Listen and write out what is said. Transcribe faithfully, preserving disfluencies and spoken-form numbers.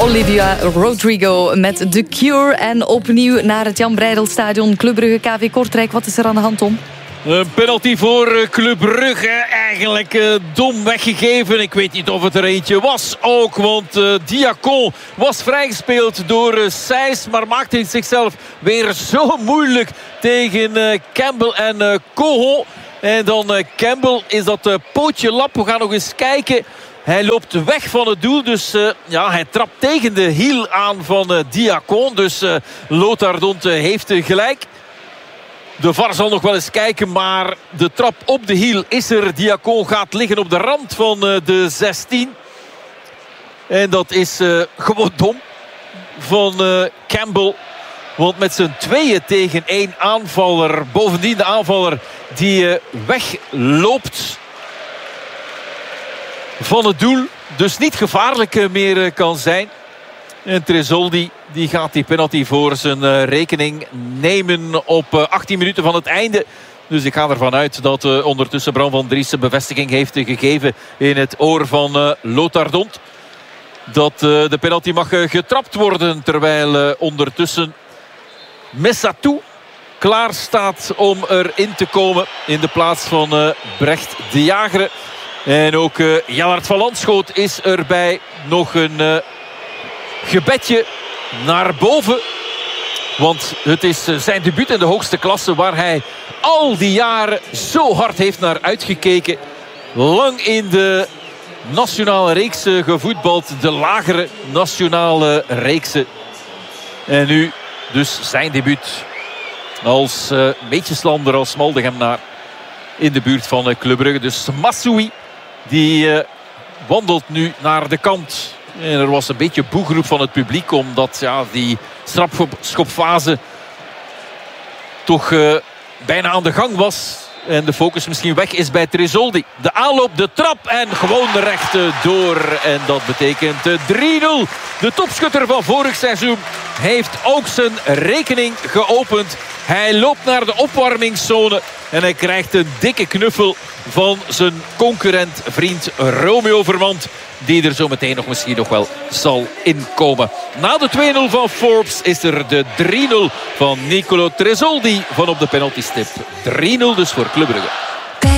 Olivia Rodrigo met The Cure. En opnieuw naar het Jan Breidel-stadion. Club Brugge, K V Kortrijk. Wat is er aan de hand, Tom? Een penalty voor Club Brugge. Eigenlijk uh, dom weggegeven. Ik weet niet of het er eentje was ook. Want uh, Diacon was vrijgespeeld door uh, Sijs. Maar maakte het zichzelf weer zo moeilijk tegen uh, Campbell en uh, Cohon. En dan uh, Campbell is dat uh, pootje lap. We gaan nog eens kijken. Hij loopt weg van het doel. Dus uh, ja, hij trapt tegen de hiel aan van uh, Diacon. Dus uh, Lothar Dont uh, heeft uh, gelijk. De V A R zal nog wel eens kijken, maar de trap op de hiel is er. Diacon gaat liggen op de rand van uh, de zestien. En dat is uh, gewoon dom van uh, Campbell. Want met z'n tweeën tegen één aanvaller. Bovendien de aanvaller die uh, wegloopt van het doel. Dus niet gevaarlijk uh, meer uh, kan zijn. En Tresoldi die gaat die penalty voor zijn uh, rekening nemen op uh, achttien minuten van het einde. Dus ik ga ervan uit dat uh, ondertussen Bram van Driessen bevestiging heeft uh, gegeven in het oor van uh, Lothar Dont. Dat uh, de penalty mag uh, getrapt worden. Terwijl uh, ondertussen Messatou klaar staat om erin te komen in de plaats van uh, Brecht de Jager. En ook uh, Jellard van Landschoot is erbij. Nog een uh, gebedje naar boven. Want het is uh, zijn debuut in de hoogste klasse waar hij al die jaren zo hard heeft naar uitgekeken. Lang in de nationale reeksen gevoetbald. De lagere nationale reeksen. En nu dus zijn debuut als uh, Meetjeslander, als Maldegem in de buurt van uh, Club Brugge. Dus Massoui die uh, wandelt nu naar de kant. En er was een beetje boegeroep van het publiek. Omdat ja, die strafschopfase toch uh, bijna aan de gang was. En de focus misschien weg is bij Tresoldi. De aanloop, de trap en gewoon recht door. En dat betekent drie nul. De topschutter van vorig seizoen heeft ook zijn rekening geopend. Hij loopt naar de opwarmingszone. En hij krijgt een dikke knuffel van zijn concurrent, vriend Romeo Vermand. Die er zo meteen nog misschien nog wel zal inkomen. Na de twee nul van Forbes is er de drie nul van Nicolo Tresoldi van op de penaltystip. drie nul dus voor Club Brugge.